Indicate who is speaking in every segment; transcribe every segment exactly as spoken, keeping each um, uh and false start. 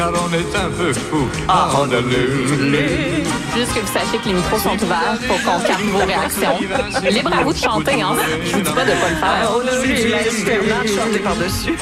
Speaker 1: On est un peu fou.
Speaker 2: Ah,
Speaker 1: Honolulu.
Speaker 3: Juste que vous sachiez que les micros sont ouverts pour qu'on capte vos réactions. Libre à vous de chanter, hein. Je vous dis pas de pas le faire.
Speaker 2: Honolulu, tu laisses Fernand chanter par-dessus.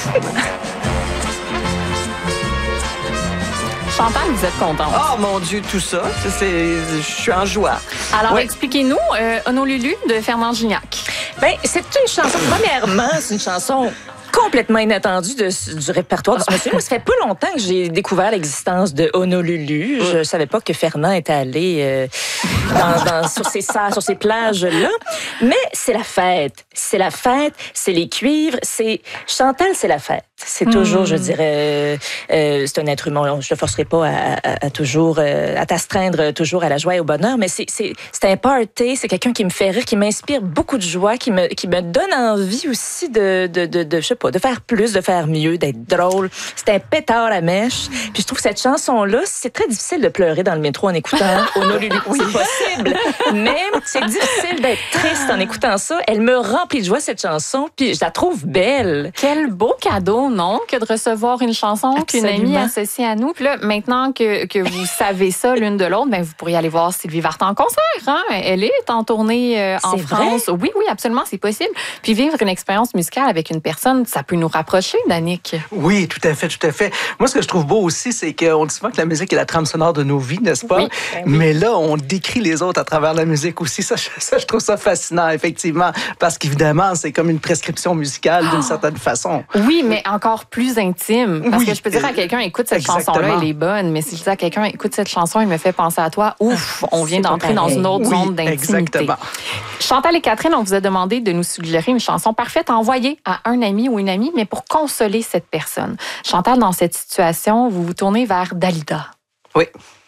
Speaker 3: Chantal, vous êtes contente.
Speaker 2: Oh mon Dieu, tout ça, c'est, je suis en joie.
Speaker 3: Alors,
Speaker 2: Oui.
Speaker 3: expliquez-nous euh, Honolulu de Fernand Gignac.
Speaker 2: Ben, c'est une chanson, premièrement, c'est une chanson complètement inattendue de, du répertoire de ce monsieur. Moi, ça fait pas longtemps que j'ai découvert l'existence de Honolulu. Je savais pas que Fernand était allé euh, dans, dans, sur ces, sur ces plages-là. Mais c'est la fête. C'est la fête, c'est les cuivres, c'est... Chantal, c'est la fête. C'est toujours, mm. je dirais, euh, euh, c'est un être humain. Je ne te forcerai pas à, à, à toujours, euh, à t'astreindre toujours à la joie et au bonheur, mais c'est, c'est, c'est un party, c'est quelqu'un qui me fait rire, qui m'inspire beaucoup de joie, qui me, qui me donne envie aussi de, de, de, de, je sais pas, de faire plus, de faire mieux, d'être drôle. C'est un pétard à mèche. Puis je trouve que cette chanson-là, c'est très difficile de pleurer dans le métro en écoutant Honolulu. Oui, c'est possible. Mais c'est difficile d'être triste en écoutant ça. Elle me remplit de joie, cette chanson, puis je la trouve belle.
Speaker 3: Quel beau cadeau, non, que de recevoir une chanson qu'une amie associée à nous. Puis là, maintenant que, que vous savez ça l'une de l'autre, ben vous pourriez aller voir Sylvie Vartan en concert. Hein? Elle est en tournée euh, en
Speaker 2: c'est
Speaker 3: France.
Speaker 2: Vrai?
Speaker 3: Oui, oui, absolument, c'est possible. Puis vivre une expérience musicale avec une personne, ça peut nous rapprocher, Danick.
Speaker 4: Oui, tout à fait, tout à fait. Moi, ce que je trouve beau aussi, c'est qu'on dit souvent que la musique est la trame sonore de nos vies, n'est-ce pas?
Speaker 3: Oui,
Speaker 2: ben oui.
Speaker 4: Mais là, on décrit les autres à travers la musique aussi. Ça, je, ça, je trouve ça fascinant, effectivement, parce qu'évidemment, c'est comme une prescription musicale d'une certaine façon.
Speaker 3: Oui, mais encore plus intime. Parce
Speaker 4: Oui,
Speaker 3: que je peux dire à quelqu'un, écoute, cette
Speaker 4: exactement.
Speaker 3: chanson-là, elle est bonne. Mais si je dis à quelqu'un, écoute, cette chanson, elle me fait penser à toi, ouf, on vient
Speaker 2: C'est
Speaker 3: d'entrer
Speaker 2: pas
Speaker 3: dans
Speaker 2: pareil.
Speaker 3: une autre
Speaker 4: Oui,
Speaker 3: zone d'intimité.
Speaker 4: exactement.
Speaker 3: Chantal et Catherine, on vous a demandé de nous suggérer une chanson parfaite à envoyer à un ami ou une amie, mais pour consoler cette personne. Chantal, dans cette situation, vous vous tournez vers Dalida.
Speaker 4: Oui.